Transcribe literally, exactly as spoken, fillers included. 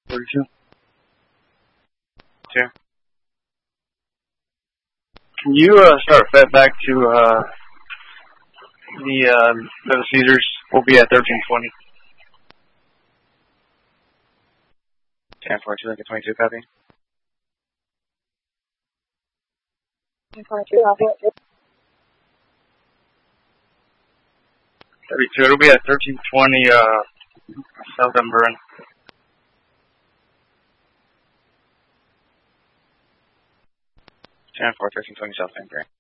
thirty-two. Two. Can you uh, start fed back to uh, the uh, Little Caesars? We'll be at thirteen twenty. ten forty-two, like a twenty-two copy. twenty-two, copy. thirty-two, it'll be at thirteen twenty uh, South Emburn. ten four, thirteen twenty South Emburn.